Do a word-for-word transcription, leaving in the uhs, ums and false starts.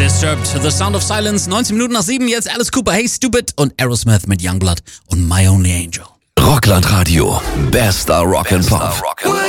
Disturbed, The Sound of Silence, neunzehn Minuten nach sieben, jetzt Alice Cooper, Hey Stupid und Aerosmith mit Youngblood und My Only Angel. Rockland Radio, bester Rock'n'Pop.